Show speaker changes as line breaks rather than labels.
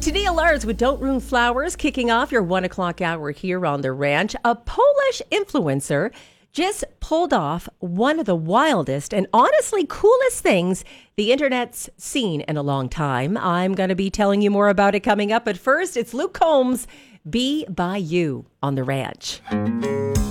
Tania Lars with Don't Ruin Flowers, kicking off your 1 o'clock hour here on the ranch. A Polish influencer just pulled off one of the wildest and honestly coolest things the internet's seen in a long time. I'm going to be telling you more about it coming up. But first, it's Luke Combs, Be By You on the ranch.